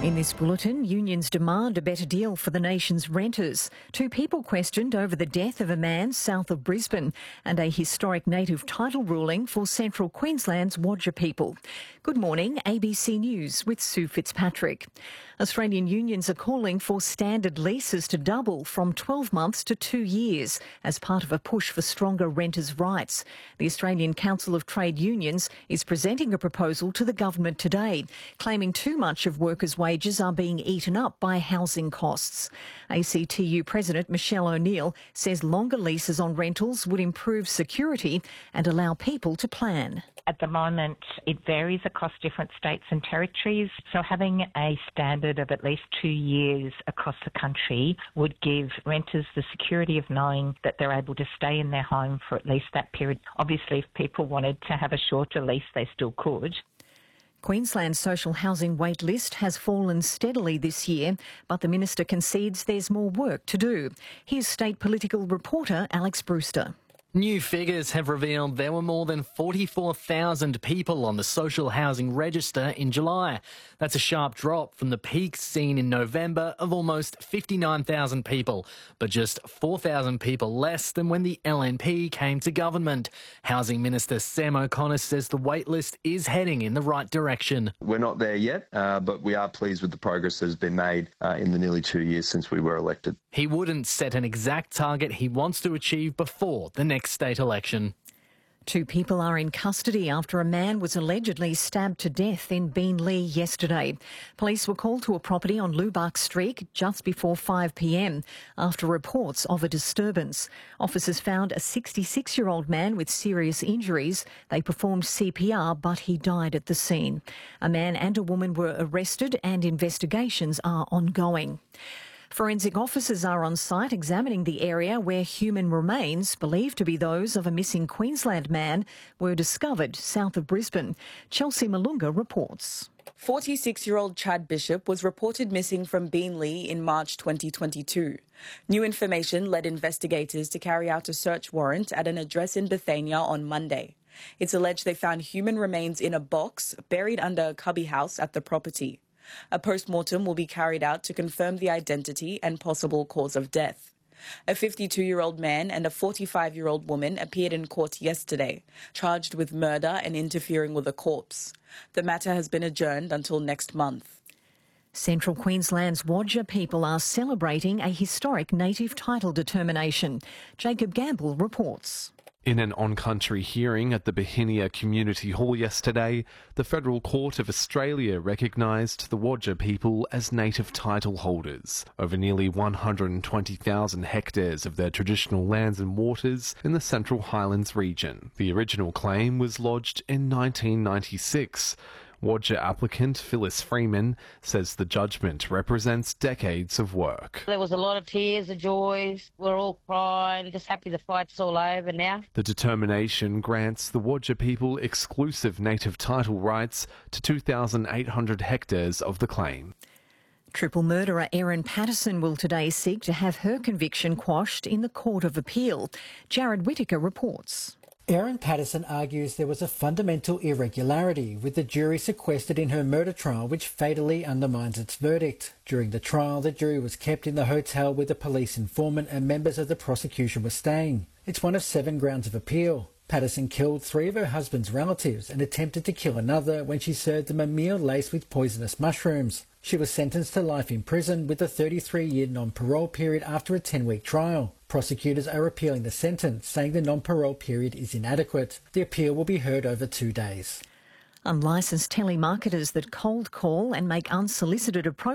In this bulletin, unions demand a better deal for the nation's renters. 2 people questioned over the death of a man south of Brisbane, and a historic native title ruling for central Queensland's Wodja people. Good morning, ABC News with Sue Fitzpatrick. Australian unions are calling for standard leases to double from 12 months to 2 years as part of a push for stronger renters' rights. The Australian Council of Trade Unions is presenting a proposal to the government today, claiming too much of workers' wages are being eaten up by housing costs. ACTU President Michelle O'Neill says longer leases on rentals would improve security and allow people to plan. At the moment, it varies across different states and territories, so having a standard of at least 2 years across the country would give renters the security of knowing that they're able to stay in their home for at least that period. Obviously, if people wanted to have a shorter lease, they still could. Queensland's social housing wait list has fallen steadily this year, but the minister concedes there's more work to do. Here's state political reporter Alex Brewster. New figures have revealed there were more than 44,000 people on the social housing register in July. That's a sharp drop from the peak seen in November of almost 59,000 people, but just 4,000 people less than when the LNP came to government. Housing Minister Sam O'Connor says the waitlist is heading in the right direction. We're not there yet, but we are pleased with the progress that has been made in the nearly 2 years since we were elected. He wouldn't set an exact target he wants to achieve before the next state election. 2 people are in custody after a man was allegedly stabbed to death in Beenleigh yesterday. Police were called to a property on Lubark Street just before 5 p.m. after reports of a disturbance. Officers found a 66-year-old man with serious injuries. They performed CPR, but he died at the scene. A man and a woman were arrested and investigations are ongoing. Forensic officers are on site examining the area where human remains, believed to be those of a missing Queensland man, were discovered south of Brisbane. Chelsea Malunga reports. 46-year-old Chad Bishop was reported missing from Beenleigh in March 2022. New information led investigators to carry out a search warrant at an address in Bethania on Monday. It's alleged they found human remains in a box buried under a cubby house at the property. A post-mortem will be carried out to confirm the identity and possible cause of death. A 52-year-old man and a 45-year-old woman appeared in court yesterday, charged with murder and interfering with a corpse. The matter has been adjourned until next month. Central Queensland's Wodja people are celebrating a historic native title determination. Jacob Gamble reports. In an on-country hearing at the Bethania Community Hall yesterday, the Federal Court of Australia recognised the Wodja people as native title holders over nearly 120,000 hectares of their traditional lands and waters in the Central Highlands region. The original claim was lodged in 1996. Wodja applicant Phyllis Freeman says the judgment represents decades of work. There was a lot of tears of joys. We're all crying, just happy the fight's all over now. The determination grants the Wodja people exclusive native title rights to 2,800 hectares of the claim. Triple murderer Erin Patterson will today seek to have her conviction quashed in the Court of Appeal. Jared Whittaker reports. Erin Patterson argues there was a fundamental irregularity with the jury sequestered in her murder trial, which fatally undermines its verdict. During the trial, the jury was kept in the hotel where the police informant and members of the prosecution were staying. It's one of 7 grounds of appeal. Patterson killed 3 of her husband's relatives and attempted to kill another when she served them a meal laced with poisonous mushrooms. She was sentenced to life in prison with a 33-year non-parole period after a 10-week trial. Prosecutors are appealing the sentence, saying the non-parole period is inadequate. The appeal will be heard over 2 days. Unlicensed telemarketers that cold call and make unsolicited approaches